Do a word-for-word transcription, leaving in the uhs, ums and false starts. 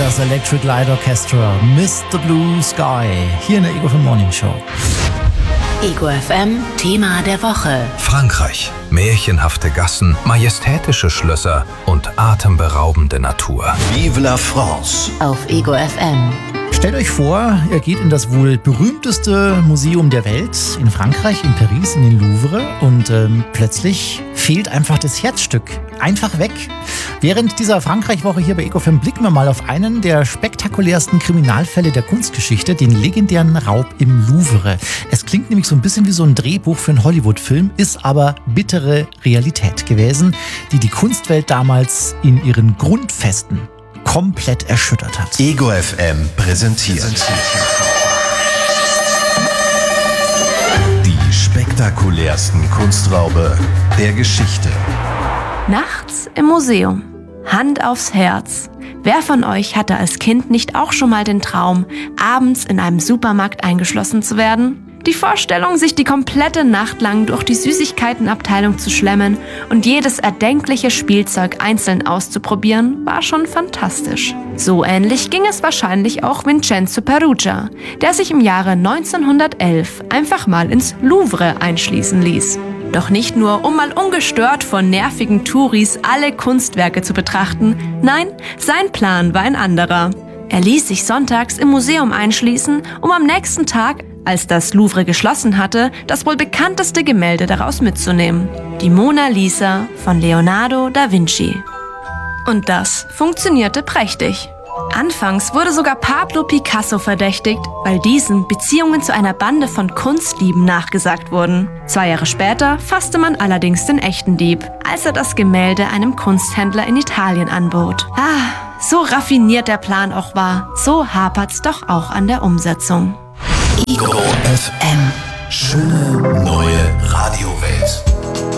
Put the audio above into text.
das Electric Light Orchestra, Mister Blue Sky, hier in der Ego F M Morning Show. Ego F M, Thema der Woche. Frankreich. Märchenhafte Gassen, majestätische Schlösser und atemberaubende Natur. Vive la France! Auf Ego F M. Stellt euch vor, ihr geht in das wohl berühmteste Museum der Welt in Frankreich, in Paris, in den Louvre und ähm, plötzlich fehlt einfach das Herzstück. Einfach weg. Während dieser Frankreich-Woche hier bei Ego F M blicken wir mal auf einen der spektakulärsten Kriminalfälle der Kunstgeschichte, den legendären Raub im Louvre. Es klingt nämlich so ein bisschen wie so ein Drehbuch für einen Hollywood-Film, ist aber bittere Realität gewesen, die die Kunstwelt damals in ihren Grundfesten komplett erschüttert hat. Ego F M präsentiert die spektakulärsten Kunstraube der Geschichte. Nachts im Museum. Hand aufs Herz. Wer von euch hatte als Kind nicht auch schon mal den Traum, abends in einem Supermarkt eingeschlossen zu werden? Die Vorstellung, sich die komplette Nacht lang durch die Süßigkeitenabteilung zu schlemmen und jedes erdenkliche Spielzeug einzeln auszuprobieren, war schon fantastisch. So ähnlich ging es wahrscheinlich auch Vincenzo Peruggia, der sich im Jahre neunzehnhundertelf einfach mal ins Louvre einschließen ließ. Doch nicht nur, um mal ungestört von nervigen Touris alle Kunstwerke zu betrachten, nein, sein Plan war ein anderer. Er ließ sich sonntags im Museum einschließen, um am nächsten Tag, als das Louvre geschlossen hatte, das wohl bekannteste Gemälde daraus mitzunehmen. Die Mona Lisa von Leonardo da Vinci. Und das funktionierte prächtig. Anfangs wurde sogar Pablo Picasso verdächtigt, weil diesen Beziehungen zu einer Bande von Kunstdieben nachgesagt wurden. Zwei Jahre später fasste man allerdings den echten Dieb, als er das Gemälde einem Kunsthändler in Italien anbot. Ah, so raffiniert der Plan auch war, so hapert's doch auch an der Umsetzung. Ego F M. Schöne